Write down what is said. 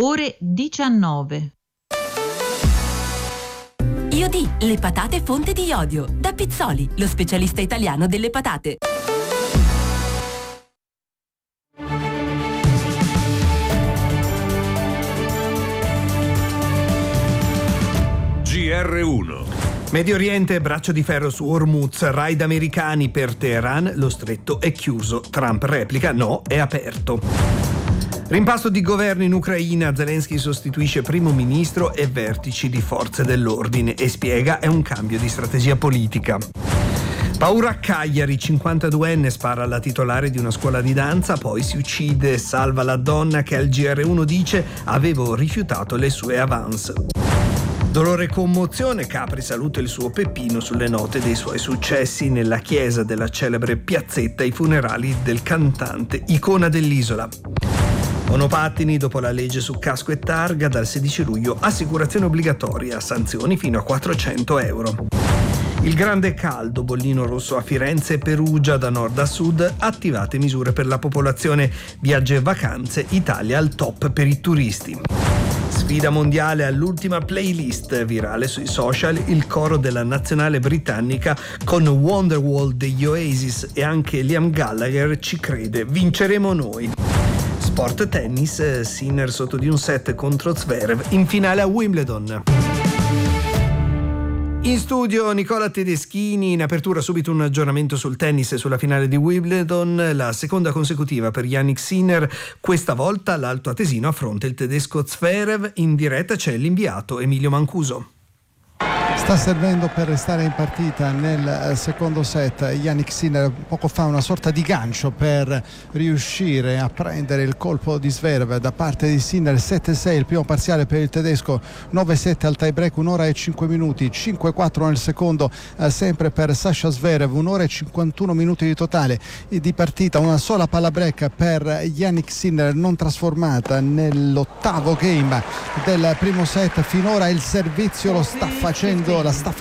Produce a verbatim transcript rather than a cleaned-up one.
ore diciannove. Iodì, le patate fonte di iodio. Da Pizzoli, lo specialista italiano delle patate. G R uno. Medio Oriente, braccio di ferro su Hormuz, raid americani per Teheran, lo stretto è chiuso. Trump replica, no, è aperto. Rimpasto di governo in Ucraina, Zelensky sostituisce primo ministro e vertici di forze dell'ordine e spiega è un cambio di strategia politica. Paura a Cagliari, cinquantaduenne spara alla titolare di una scuola di danza, poi si uccide e salva la donna che al G R uno dice avevo rifiutato le sue avance. Dolore e commozione, Capri saluta il suo Peppino sulle note dei suoi successi nella chiesa della celebre piazzetta, i funerali del cantante, icona dell'isola. Monopattini, dopo la legge su casco e targa, dal sedici luglio assicurazione obbligatoria, sanzioni fino a quattrocento euro. Il grande caldo, bollino rosso a Firenze e Perugia, da nord a sud, attivate misure per la popolazione, viaggi e vacanze, Italia al top per i turisti. Sfida mondiale all'ultima playlist, virale sui social, il coro della nazionale britannica con Wonderwall degli Oasis e anche Liam Gallagher ci crede, vinceremo noi. Sport tennis, Sinner sotto di un set contro Zverev in finale a Wimbledon. In studio Nicola Tedeschini, in apertura subito un aggiornamento sul tennis e sulla finale di Wimbledon, la seconda consecutiva per Jannik Sinner, questa volta l'alto atesino affronta il tedesco Zverev, in diretta c'è l'inviato Emilio Mancuso. Sta servendo per restare in partita nel secondo set Jannik Sinner, poco fa una sorta di gancio per riuscire a prendere il colpo di Zverev da parte di Sinner. Sette sei il primo parziale per il tedesco, nove sette al tie break, un'ora e cinque minuti, cinque quattro nel secondo eh, sempre per Sasha Zverev, un'ora e cinquantuno minuti di totale di partita, una sola palla break per Jannik Sinner non trasformata nell'ottavo game del primo set. Finora il servizio lo sta facendo la sta